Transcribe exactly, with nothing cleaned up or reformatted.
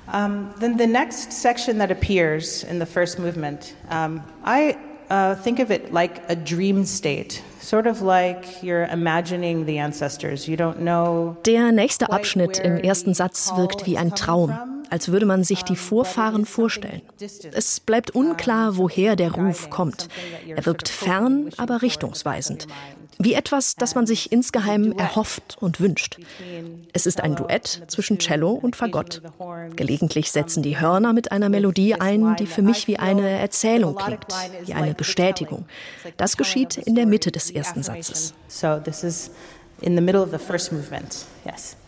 Um, then the next section that appears in the first movement, um, I uh, think of it like a dream state. Sort of like you're imagining the ancestors. You don't know. Der nächste Abschnitt im ersten Satz wirkt wie ein Traum, als würde man sich die Vorfahren vorstellen. Es bleibt unklar, woher der Ruf kommt. Er wirkt fern, aber richtungsweisend. Wie etwas, das man sich insgeheim erhofft und wünscht. Es ist ein Duett zwischen Cello und Fagott. Gelegentlich setzen die Hörner mit einer Melodie ein, die für mich wie eine Erzählung klingt, wie eine Bestätigung. Das geschieht in der Mitte des ersten Satzes. So this is in the middle of the first movement. Yes.